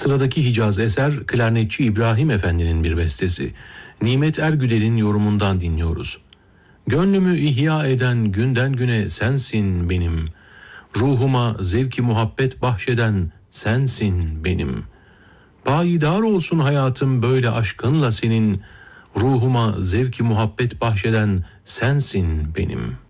Sıradaki Hicaz eser klarnetçi İbrahim Efendi'nin bir bestesi. Nimet Ergüdel'in yorumundan dinliyoruz. Gönlümü ihya eden günden güne sensin benim. Ruhuma zevki muhabbet bahşeden sensin benim. Payidar olsun hayatım böyle aşkınla senin. Ruhuma zevki muhabbet bahşeden sensin benim.''